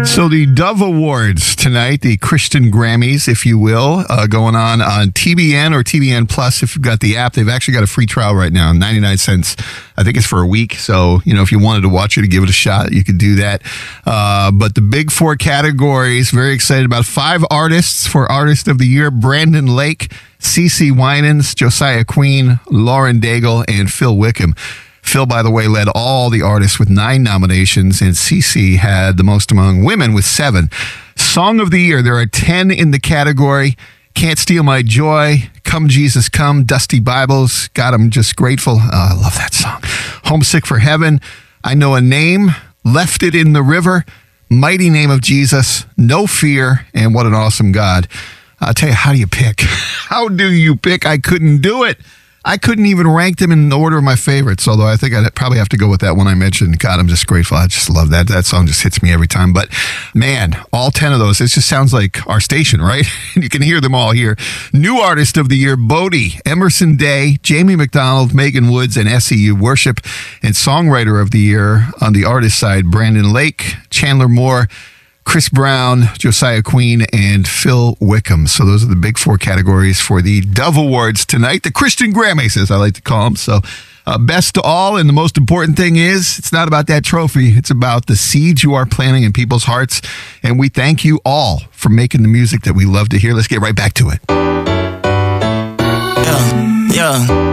So the Dove Awards tonight, the Christian Grammys, if you will, going on TBN or TBN Plus. If you've got the app, they've actually got a free trial right now, 99 cents. I think it's for a week. So, if you wanted to watch it or give it a shot, you could do that. But the big four categories, very excited about 5 artists for Artist of the Year: Brandon Lake, CeCe Winans, Josiah Quinn, Lauren Daigle, and Phil Wickham. Phil, by the way, led all the artists with 9 nominations, and CeCe had the most among women with 7. Song of the Year, there are 10 in the category. Can't Steal My Joy, Come Jesus Come, Dusty Bibles. God, I'm just grateful. I love that song. Homesick for Heaven, I Know a Name, Left It in the River, Mighty Name of Jesus, No Fear, and What an Awesome God. I'll tell you, how do you pick? How do you pick? I couldn't do it. I couldn't even rank them in the order of my favorites, although I think I'd probably have to go with that one I mentioned. God, I'm just grateful. I just love that. That song just hits me every time. But man, all 10 of those, it just sounds like our station, right? You can hear them all here. New Artist of the Year: Bodie, Emerson Day, Jamie McDonald, Megan Woods, and SEU Worship. And Songwriter of the Year on the artist side: Brandon Lake, Chandler Moore, Chris Brown, Josiah Quinn, and Phil Wickham. So those are the big 4 categories for the Dove Awards tonight, the Christian Grammys, as I like to call them. So best to all, and the most important thing is, it's not about that trophy. It's about the seeds you are planting in people's hearts. And we thank you all for making the music that we love to hear. Let's get right back to it. Yeah.